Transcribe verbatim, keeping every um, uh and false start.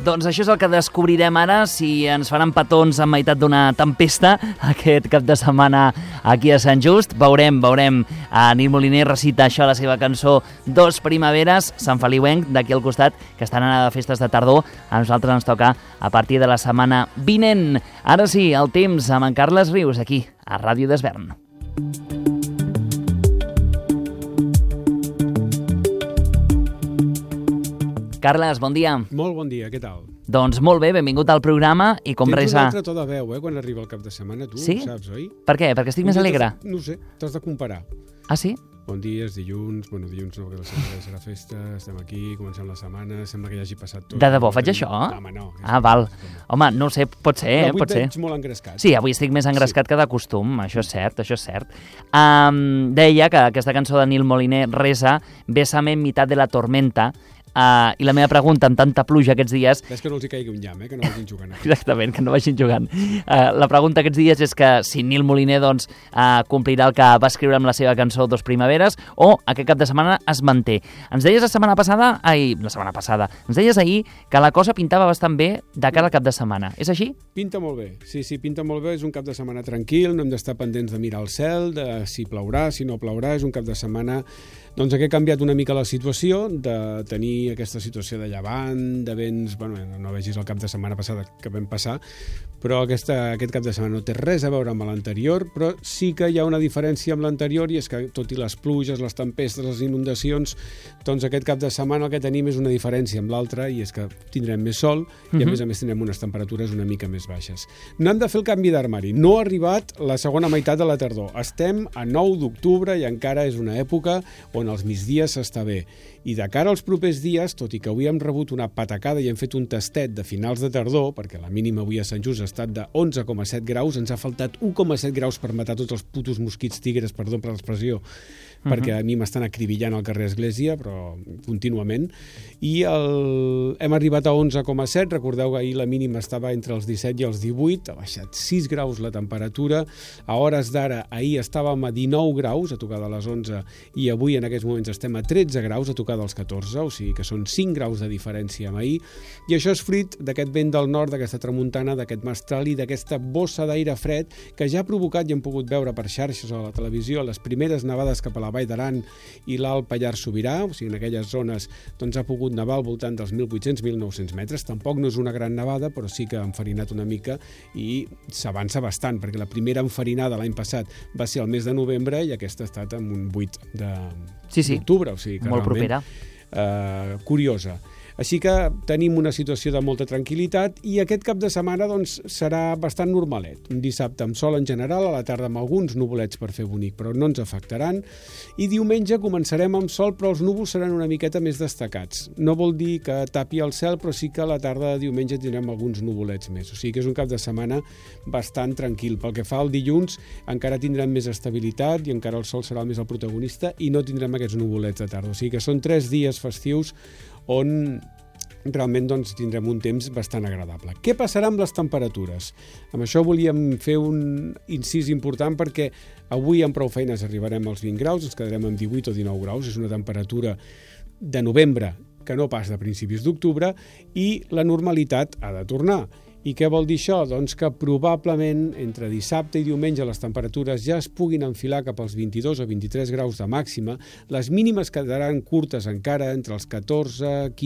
Doncs això és el que descobrirem ara, si ens faran petons en meitat d'una tempesta aquest cap de setmana aquí a Sant Just. Veurem, veurem. A Nil Moliner recita això a la seva cançó Dos Primaveres, Sant Feliuenc, d'aquí al costat, que estan anant de festes de tardor. A nosaltres ens toca a partir de la setmana vinent. Ara sí, el temps amb en Carles Rius, aquí, a Ràdio d'Esvern. Carles, bon dia. Molt bon dia, què tal? Doncs molt bé, benvingut al programa i com Tens res un a... altre to de veu, eh, quan arriba el cap de setmana, tu Sí? ho saps, oi? Per què? Perquè estic més alegre? No sé, t'has de comparar. Ah, sí? Bon dia, és dilluns, bueno, dilluns no, perquè la setmana serà festa, estem aquí, comencem la setmana, sembla que ja hagi passat tot. De debò faig això? Home, no. Ah, val. Home, no ho sé, pot ser, eh? Però avui Pot ser. et veig molt engrescat. Sí, avui estic més engrescat que de costum, això és cert, això és cert. Um, deia que aquesta cançó de Nil Moliner, Resa, Bésame en mitad de la tormenta, uh, i la meva pregunta, amb tanta pluja aquests dies... Ves que no els hi caigui un llamp, eh, que no vagin jugant. Exactament, que no vagin jugant. Uh, la pregunta aquests dies és que si Nil Moliner doncs, uh, complirà el que va escriure amb la seva cançó Dos Primaveres o aquest cap de setmana es manté. Ens deies la setmana passada, ai, la setmana passada, ens deies ahir que la cosa pintava bastant bé de cara al cap de setmana. És així? Pinta molt bé, sí, sí, pinta molt bé, és un cap de setmana tranquil, no hem d'estar pendents de mirar el cel, de si plourà, si no plourà, és un cap de setmana doncs que ha canviat una mica la situació, de tenir aquesta situació de llevant, de vents, bueno, no vegis el cap de setmana passada que vam passar, però aquesta, aquest cap de setmana no té res a veure amb l'anterior, però sí que hi ha una diferència amb l'anterior, i és que tot i les pluges, les tempestes, les inundacions, doncs aquest cap de setmana el que tenim és una diferència amb l'altre, i és que tindrem més sol, i a més a més tindrem unes temperatures una mica més baixes. No hem de fer el canvi d'armari, no ha arribat la segona meitat de la tardor, estem a nou d'octubre i encara és una època on als migdies s'està bé. I de cara als propers dies, tot i que avui hem rebut una patacada i hem fet un tastet de finals de tardor, perquè la mínima avui a Sant Just ha estat de onze coma set graus, ens ha faltat un coma set graus per matar tots els putos mosquits tigres, perdó per l'expressió, uh-huh. perquè a mi m'estan acribillant al carrer Església, però contínuament, i el... hem arribat a onze coma set, recordeu que ahir la mínima estava entre els disset i els divuit, ha baixat sis graus la temperatura, a hores d'ara, ahir estàvem a dinou graus, a tocar de les onze, i avui en aquests moments estem a tretze graus, a tocar dels catorze, o sigui que són cinc graus de diferència amb ahir, i això és fruit d'aquest vent del nord, d'aquesta tramuntana, d'aquest mestral i d'aquesta bossa d'aire fred que ja ha provocat, i hem pogut veure per xarxes o a la televisió, les primeres nevades cap a la Vall d'Aran i l'Alt Pallars Sobirà, o sigui, en aquelles zones doncs ha pogut nevar al voltant dels mil vuit-cents a mil nou-cents metres, tampoc no és una gran nevada, però sí que ha enfarinat una mica i s'avança bastant, perquè la primera enfarinada l'any passat va ser al mes de novembre i aquesta ha estat en un vuit de... Sí, sí, d'octubre, o sigui que molt propera. Uh, curiosa. Així que tenim una situació de molta tranquil·litat i aquest cap de setmana doncs, serà bastant normalet. Un dissabte amb sol en general, a la tarda amb alguns nuvolets per fer bonic, però no ens afectaran. I diumenge començarem amb sol, però els núvols seran una miqueta més destacats. No vol dir que tapi el cel, però sí que a la tarda de diumenge tindrem alguns nuvolets més. O sigui que és un cap de setmana bastant tranquil. Pel que fa al dilluns, encara tindrem més estabilitat i encara el sol serà més el protagonista i no tindrem aquests nuvolets de tarda. O sigui que són tres dies festius on realment doncs, tindrem un temps bastant agradable. Què passarà amb les temperatures? Amb això volíem fer un incís important perquè avui amb prou feines arribarem als vint graus, ens quedarem amb divuit o dinou graus, és una temperatura de novembre que no pas de principis d'octubre i la normalitat ha de tornar. I què vol dir això? Doncs que probablement entre dissabte i diumenge les temperatures ja es puguin enfilar cap als vint-i-dos o vint-i-tres graus de màxima, les mínimes quedaran curtes encara entre els catorze, quinze